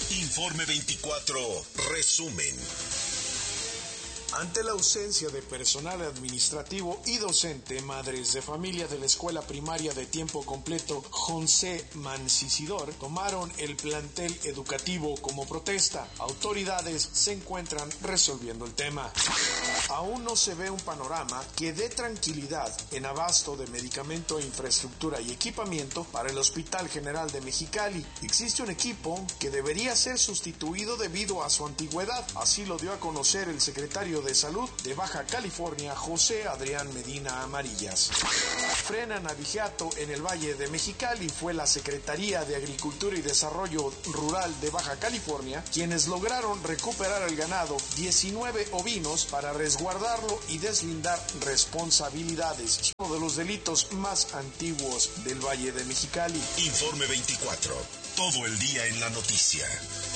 Informe 24, resumen. Ante la ausencia de personal administrativo y docente, madres de familia de la escuela primaria de tiempo completo José Mancisidor tomaron el plantel educativo como protesta. Autoridades se encuentran resolviendo el tema. Aún no se ve un panorama que dé tranquilidad en abasto de medicamento, infraestructura y equipamiento para el Hospital General de Mexicali. Existe un equipo que debería ser sustituido debido a su antigüedad. Así lo dio a conocer el secretario de Salud de Baja California, José Adrián Medina Amarillas. Frenan abigeato en el Valle de Mexicali. Fue la Secretaría de Agricultura y Desarrollo Rural de Baja California quienes lograron recuperar el ganado, 19 ovinos, para resguardarlo y deslindar responsabilidades. Uno de los delitos más antiguos del Valle de Mexicali. Informe 24, todo el día en la noticia.